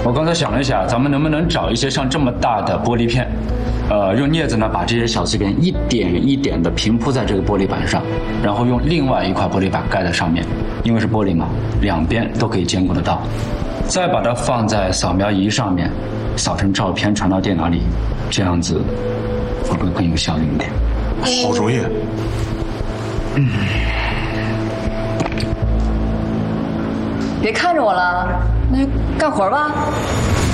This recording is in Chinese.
我刚才想了一下，咱们能不能找一些像这么大的玻璃片，用镊子呢把这些小碎片一点一点的平铺在这个玻璃板上，然后用另外一块玻璃板盖在上面，因为是玻璃嘛，两边都可以兼顾得到。再把它放在扫描仪上面，扫成照片传到电脑里，这样子会不会更有效率一点？ 好主意。 别看着我了，那就干活吧。